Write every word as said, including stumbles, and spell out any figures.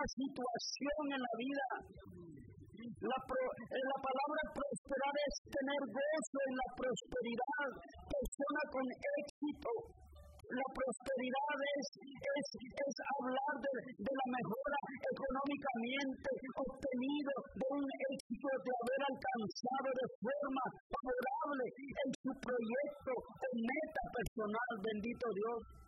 situación en la vida. La, pro, la palabra prosperar es tener gozo en la prosperidad, persona con éxito. La prosperidad es, es, es hablar de, de la mejora económicamente obtenido, de un éxito de haber alcanzado de forma favorable en su proyecto o meta personal, bendito Dios.